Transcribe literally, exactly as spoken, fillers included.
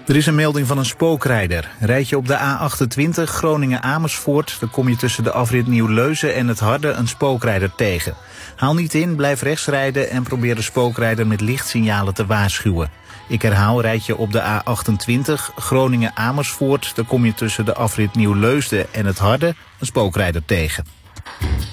Er is een melding van een spookrijder. Rijd je op de A achtentwintig Groningen-Amersfoort... dan kom je tussen de afrit Nieuw-Leuzen en het Harde een spookrijder tegen. Haal niet in, blijf rechts rijden en probeer de spookrijder met lichtsignalen te waarschuwen. Ik herhaal, rijd je op de A achtentwintig Groningen-Amersfoort... dan kom je tussen de afrit Nieuw-Leusden en het Harde een spookrijder tegen.